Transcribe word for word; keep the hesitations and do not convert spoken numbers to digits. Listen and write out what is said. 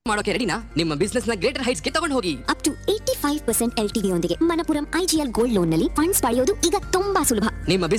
ಮಾಡೋಕೆ ರೆಡಿನಾ? ನಿಮ್ಮ ಬಿಸ್ನೆಸ್ ನ ಗ್ರೇಟರ್ ಹೈಟ್ಸ್ ಗೆ ತಗೊಂಡು ಹೋಗಿ. Up to eighty five percent L T V ಯೊಂದಿಗೆ Manappuram I G L gold loan ನಲ್ಲಿ ಫಂಡ್ಸ್ ಪಡೆಯೋದು ಈಗ ತುಂಬಾ ಸುಲಭ. ನಿಮ್ಮ